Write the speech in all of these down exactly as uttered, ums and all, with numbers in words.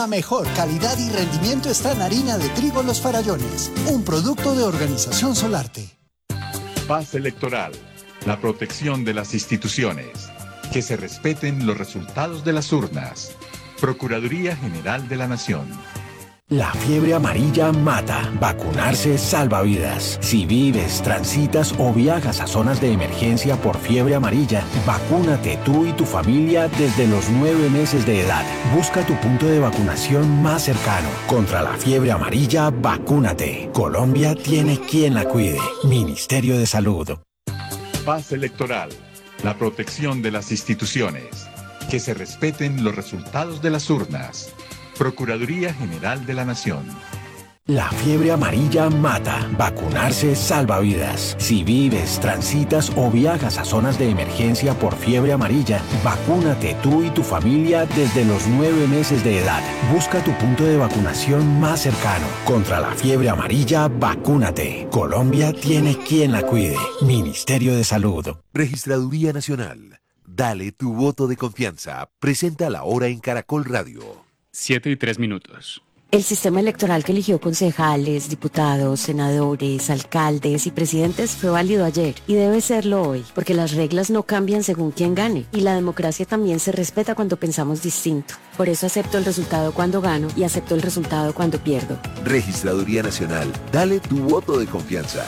La mejor calidad y rendimiento está en harina de trigo Los Farallones, un producto de Organización Solarte. Paz electoral, la protección de las instituciones, que se respeten los resultados de las urnas. Procuraduría General de la Nación. La fiebre amarilla mata. Vacunarse salva vidas. Si vives, transitas o viajas a zonas de emergencia por fiebre amarilla, vacúnate tú y tu familia desde los nueve meses de edad. Busca tu punto de vacunación más cercano. Contra la fiebre amarilla, vacúnate. Colombia tiene quien la cuide. Ministerio de Salud. Paz electoral, la protección de las instituciones, que se respeten los resultados de las urnas. Procuraduría General de la Nación. La fiebre amarilla mata. Vacunarse salva vidas. Si vives, transitas o viajas a zonas de emergencia por fiebre amarilla, vacúnate tú y tu familia desde los nueve meses de edad. Busca tu punto de vacunación más cercano. Contra la fiebre amarilla, vacúnate. Colombia tiene quien la cuide. Ministerio de Salud. Registraduría Nacional. Dale tu voto de confianza. Presenta la hora en Caracol Radio. Siete y tres minutos. El sistema electoral que eligió concejales, diputados, senadores, alcaldes y presidentes fue válido ayer y debe serlo hoy, porque las reglas no cambian según quién gane y la democracia también se respeta cuando pensamos distinto. Por eso acepto el resultado cuando gano y acepto el resultado cuando pierdo. Registraduría Nacional. Dale tu voto de confianza.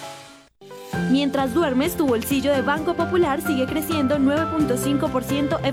Mientras duermes, tu bolsillo de Banco Popular sigue creciendo nueve punto cinco por ciento